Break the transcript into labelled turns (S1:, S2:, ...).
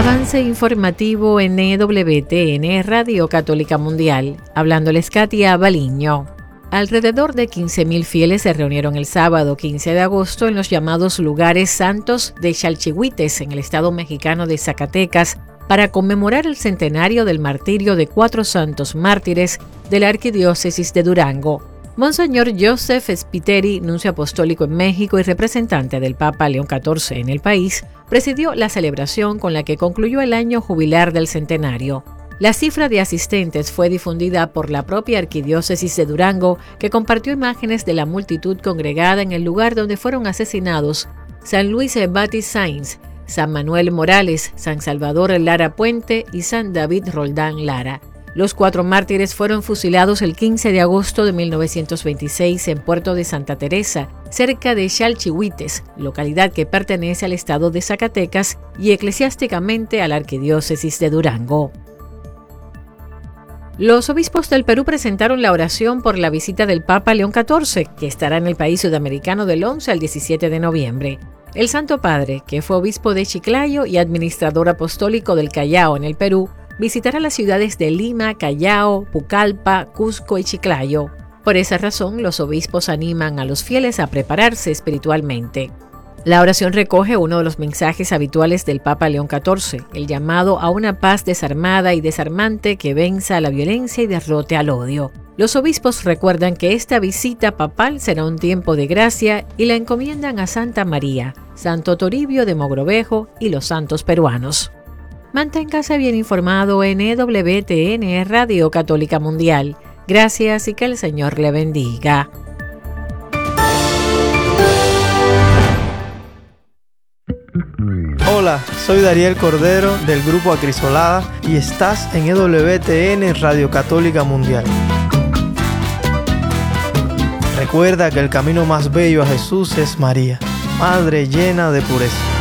S1: Avance informativo en EWTN Radio Católica Mundial. Hablándoles Katia Baliño. Alrededor de 15,000 fieles se reunieron el sábado 15 de agosto en los llamados lugares santos de Chalchihuites, en el estado mexicano de Zacatecas, para conmemorar el centenario del martirio de 4 santos mártires de la Arquidiócesis de Durango. Monseñor Joseph Spiteri, nuncio apostólico en México y representante del Papa León XIV en el país, presidió la celebración con la que concluyó el año jubilar del centenario. La cifra de asistentes fue difundida por la propia Arquidiócesis de Durango, que compartió imágenes de la multitud congregada en el lugar donde fueron asesinados San Luis Batis Sainz, San Manuel Morales, San Salvador Lara Puente y San David Roldán Lara. Los 4 mártires fueron fusilados el 15 de agosto de 1926 en Puerto de Santa Teresa, cerca de Chalchihuites, localidad que pertenece al estado de Zacatecas y eclesiásticamente a la Arquidiócesis de Durango. Los obispos del Perú presentaron la oración por la visita del Papa León XIV, que estará en el país sudamericano del 11 al 17 de noviembre. El Santo Padre, que fue obispo de Chiclayo y administrador apostólico del Callao en el Perú, visitará las ciudades de Lima, Callao, Pucallpa, Cusco y Chiclayo. Por esa razón, los obispos animan a los fieles a prepararse espiritualmente. La oración recoge uno de los mensajes habituales del Papa León XIV, el llamado a una paz desarmada y desarmante que venza a la violencia y derrote al odio. Los obispos recuerdan que esta visita papal será un tiempo de gracia y la encomiendan a Santa María, Santo Toribio de Mogrovejo y los santos peruanos. Manténgase bien informado en EWTN Radio Católica Mundial. Gracias y que el Señor le bendiga.
S2: Hola, soy Dariel Cordero del Grupo Acrisolada y estás en EWTN Radio Católica Mundial. Recuerda que el camino más bello a Jesús es María, Madre llena de pureza.